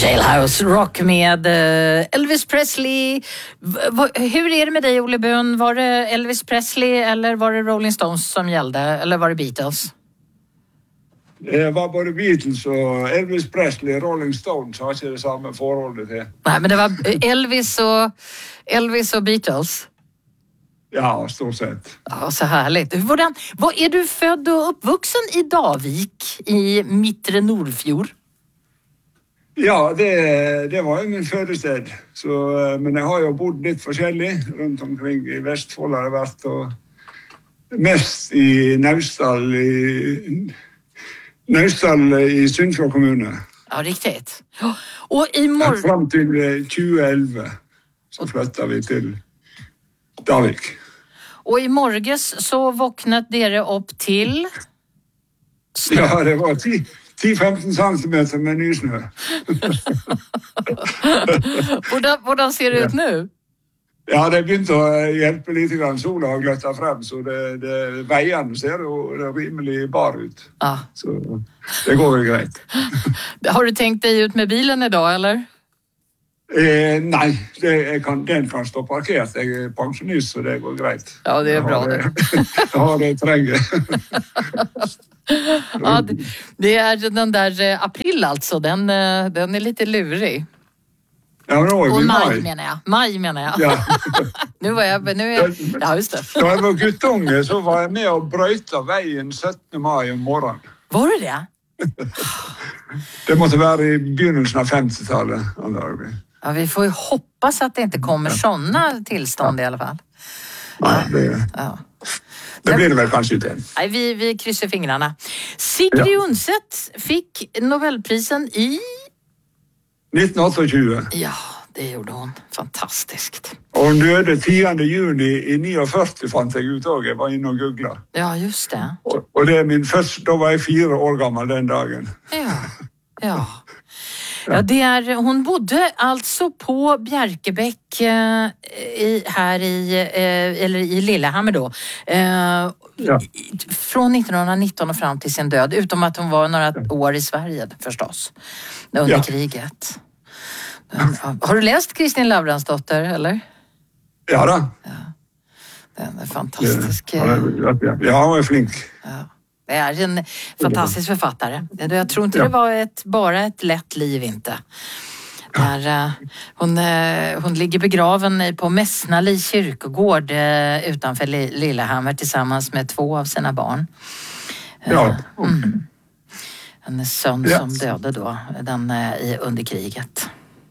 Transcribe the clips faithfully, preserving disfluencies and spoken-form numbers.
Jailhouse Rock med Elvis Presley. Hur är det med dig, Olle Bön? Var det Elvis Presley eller var det Rolling Stones som gällde? Eller var det Beatles? Det var både Beatles och Elvis Presley. Rolling Stones har inte det samma förhållande till. Nej, men det var Elvis och, Elvis och Beatles. Ja, stort sett. Ja, så härligt. Hvordan, var är du född och uppvuxen i Davik i Mittre Nordfjord? Ja, det, det var ju min födelsted. Så, men jag har ju bott lite forskjellig runt omkring i Vestfold har det varit och mest i Naustdal i Naustdal i Sunnfjord kommune. Ja, riktigt. Och i morgon... Fram till tjugoelva så flyttade vi till Davik. Och i morges så vaknade dere upp till... Snö. Ja, det var tio till femton centimeter med nysnö. hvordan, hvordan ser det ut nu? Ja, det begynte att hjälpa lite grann. Solen har glöttat fram så det, det, vägen ser det, det rimligt bar ut. Ah. Så det går ju grejt. Har du tänkt dig ut med bilen idag eller? Eh, nej, det kan, den kan stå parkerat. Jag är pensionist så det går grejt. Ja, det är bra det. Jag har det i trängen. Ja, det, det är den där april alltså. Den, den är lite lurig. Ja, då är och vi maj, maj menar jag. Maj menar jag. Ja. nu var jag... Nu är jag ja, just det. Då jag var guttunge så var jag med och bröta vägen sjuttonde maj om morgonen. Var du det? Det måste vara i begynnelsen av femtiotalet. Ja, vi får ju hoppas att det inte kommer sådana tillstånd ja. i alla fall. Ja, det, ja. det blir det väl kanske inte. Nej, vi, vi kryssar fingrarna. Sigrid ja. Undset fick Nobelprisen i... nittonhundratjugo. Ja, det gjorde hon. Fantastiskt. Och hon döde tionde juni i niohundrafyrtio fanns jag ut och jag var inne och googlade. Ja, just det. Och, och det är min första, då var jag fyra år gammal den dagen. Ja, ja. Ja, det är, hon bodde alltså på Bjärkebäck eh, i, här i, eh, eller i Lillehammer då. Eh, ja. Från nittonhundranitton och fram till sin död. Utom att hon var några ja. år i Sverige förstås. Under ja. kriget. Den, har du läst Kristin Lavransdotter eller? Ja då. Ja. Den är fantastisk. Ja, ja hon är flink. Ja. Det är en fantastisk författare. Jag tror inte ja. det var ett, bara ett lätt liv inte. Där, hon, hon ligger begraven på Mässnali kyrkogård utanför Lillehammer tillsammans med två av sina barn. Ja. Mm. En son ja. som dödade då den, i, under kriget.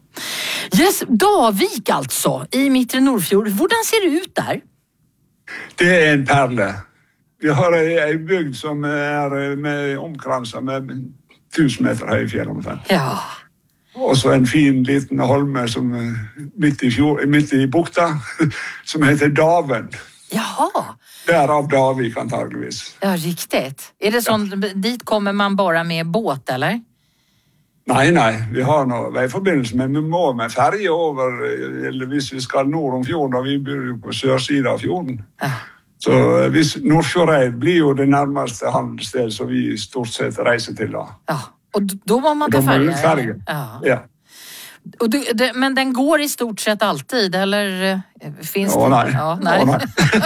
Yes, Davik alltså i Mittre Nordfjord. Hvordan ser det ut där? Det är en pärla. Vi har en bygd som är med omkransad med tusen meter höjd fjäll ungefär. Ja. Och så en fin liten holme som mitt i, fjord, mitt i bukta som heter Daven. Jaha. Därav Davik antagligen. Ja, riktigt. Är det sånt, ja. dit kommer man bara med båt eller? Nej, nej. Vi har några vägförbindelser men vi må med färja över, eller hvis vi ska norr om fjorden, vi bor på sörsida av fjorden. Ja. Så hvis Nordfjordeid blir ju det närmaste handelssted som vi i stort sett reser till då. Ja, och då var man på färja? Ja. ja. Och du, det, men den går i stort sett alltid, eller finns ja, det? Nej. Ja, nej. Ja,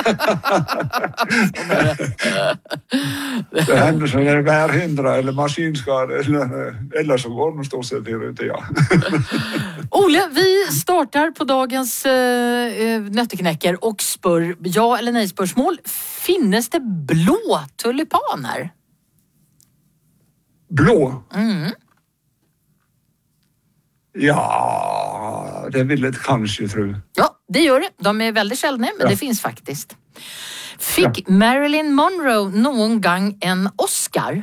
nej. Det händer så när det är bärhindra eller maskinskador eller, eller så går de stort sett ute, ja. Olle, vi startar på dagens äh, nötteknäcker och spör ja eller nej spörsmål. Finns det blå tulipaner? Blå? Mm. Ja, det vill jag kanske tro. Ja, det gör det. De är väldigt sällna, men ja. det finns faktiskt. Fick ja. Marilyn Monroe någon gång en Oscar?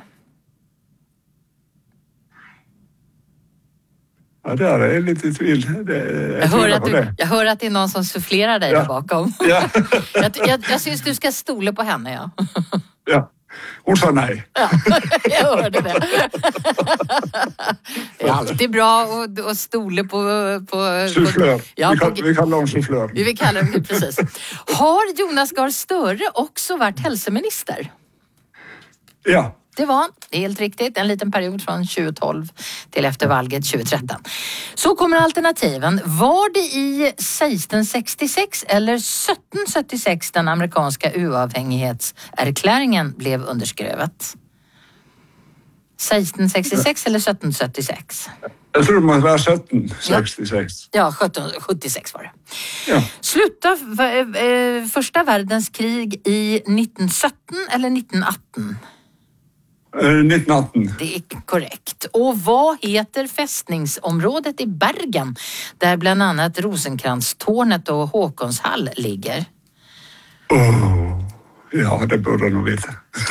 Ja, det är lite tvill. Det, jag, jag, hör att du, jag hör att det är någon som sufflerar dig ja. där bakom. Ja. jag, jag, jag syns du ska stola på henne, ja. Ja. Hon sa nej. Ja, jag hörde det. Det är alltid bra att, att stole på... på sufflör. Ja, vi, kan, vi kallar dem sufflör. Vi kallar dem precis. Har Jonas Gahr Støre också varit hälsominister? Ja, det var han. Det är helt riktigt. En liten period från tjugohundratolv till efter valget tjugotretton. Så kommer alternativen. Var det i sexton sextiosex eller sjutton syttiosex den amerikanska oavhängighetserkläringen blev underskrivet? sexton sextiosex eller sjutton syttiosex? Jag tror man var sjutton sextiosex. Ja, sjutton sjuttiosex var det. Ja. Sluta eh, första världskrig i nitton sjutton eller nitton arton? Eh, nitton arton. Det är korrekt. Och vad heter fästningsområdet i Bergen där bland annat Rosenkrantz-tornet och Håkonshall ligger? Oh, ja, det borde jag nog veta.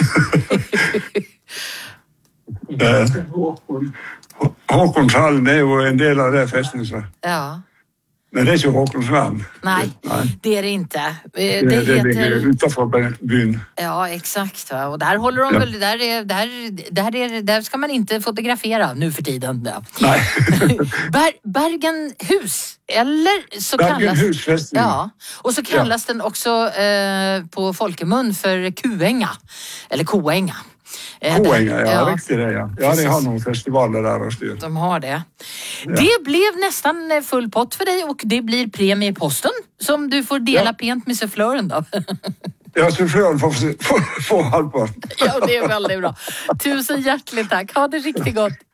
Håkonshall, det är ju en del av det fästningen. Ja. Men det är inte Håkonsvall. Nej, Nej, det är det inte. Det, det, det heter... ligger utanför byn. Ja, exakt. Va? Och där håller de Ja. väl... Där, är, där, där, är, där ska man inte fotografera nu för tiden. Ja. Nej. Ber, Bergenhus, eller så Bergenhus kallas... fästning. Ja, och så kallas ja. den också eh, på folkemun för Kuänga. Eller Koänga. Koänga, ja, ja. Riktigt det, ja. Ja, det har nog festivaler där och styr. De har det. Ja. Det blev nästan full pott för dig och det blir premie i posten som du får dela ja. pent med sufflören då. Ja, sufflören får få halvpart. Ja, det är väldigt bra. Tusen hjärtligt tack. Ha det riktigt gott.